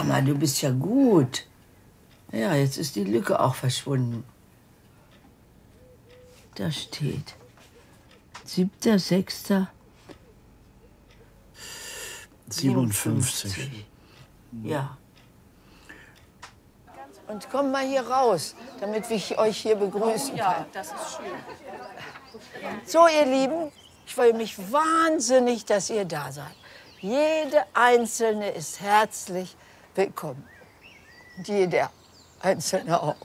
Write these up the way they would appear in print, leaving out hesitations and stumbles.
mal, du bist ja gut. Ja, jetzt ist die Lücke auch verschwunden. Da steht 7.6. 57. Ja. Und komm mal hier raus, damit ich euch hier begrüßen kann. Ja, das ist schön. So, ihr Lieben, ich freue mich wahnsinnig, dass ihr da seid. Jede Einzelne ist herzlich willkommen. Und jeder Einzelne auch.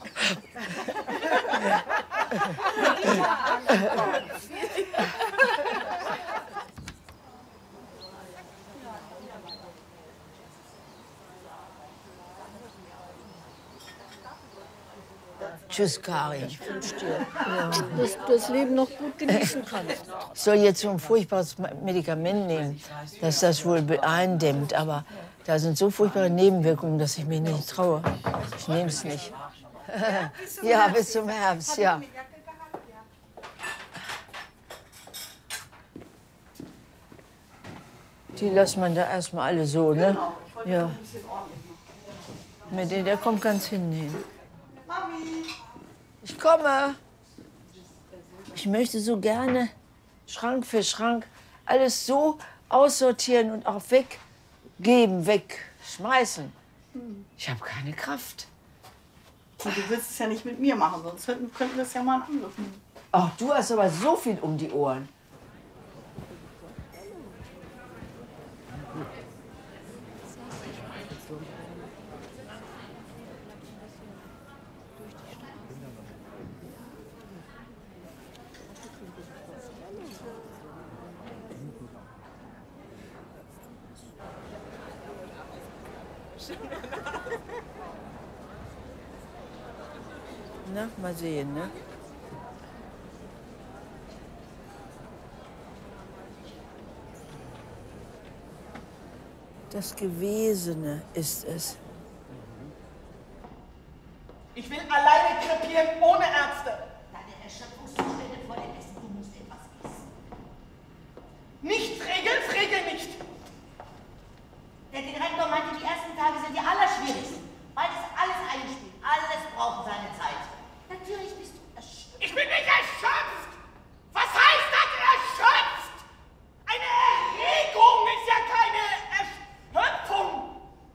Tschüss, Karin. Ich wünsche dir, Dass du das Leben noch gut genießen kannst. ich soll jetzt so ein furchtbares Medikament nehmen, dass das wohl eindämmt. Aber da sind so furchtbare Nebenwirkungen, dass ich mich nicht traue. Ich nehme es nicht. Ja, bis zum Herbst, ja. Die lässt man da erstmal alle so, ne? Ja. Mit dem, der kommt ganz hin. Ich komme. Ich möchte so gerne Schrank für Schrank alles so aussortieren und auch weggeben, wegschmeißen. Ich habe keine Kraft. Und du willst es ja nicht mit mir machen, sonst könnten wir es ja mal in Angriff nehmen. Ach, du hast aber so viel um die Ohren. Na, mal sehen, ne? Das Gewesene ist es. Ich will alleine krepieren, ohne